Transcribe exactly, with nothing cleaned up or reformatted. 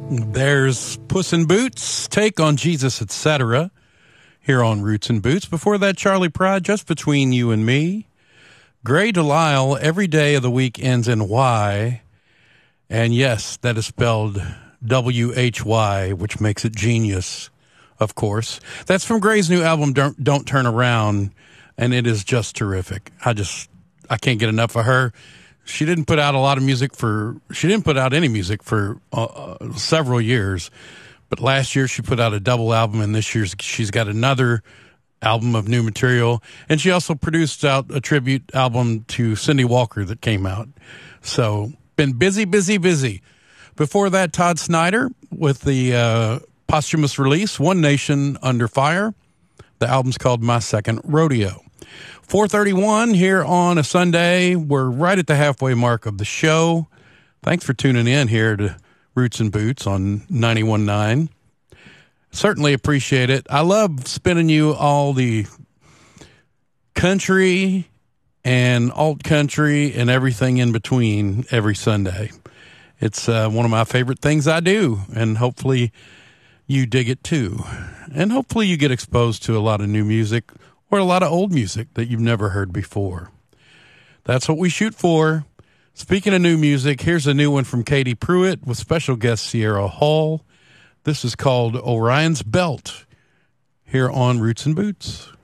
There's Puss in Boots, Take on Jesus, et cetera, here on Roots and Boots. Before that, Charlie Pride, Just Between You and Me. Gray Delisle, Every Day of the Week Ends in Y. And yes, that is spelled W H Y, which makes it genius, of course. That's from Gray's new album, Don't, Don't Turn Around, and it is just terrific. I just, I can't get enough of her. She didn't put out a lot of music for, she didn't put out any music for uh, several years. But last year she put out a double album, and this year she's got another album of new material. And she also produced out a tribute album to Cindy Walker that came out. So been busy, busy, busy. Before that, Todd Snyder with the uh, posthumous release, One Nation Under Fire. The album's called My Second Rodeo. four thirty-one here on a Sunday. We're right at the halfway mark of the show. Thanks for tuning in here to Roots and Boots on ninety-one point nine. Certainly appreciate it. I love spinning you all the country and alt country and everything in between every Sunday. It's uh, one of my favorite things I do, and hopefully you dig it too. And hopefully you get exposed to a lot of new music or a lot of old music that you've never heard before. That's what we shoot for. Speaking of new music, here's a new one from Katie Pruitt with special guest Sierra Hall. This is called Orion's Belt here on Roots and Boots.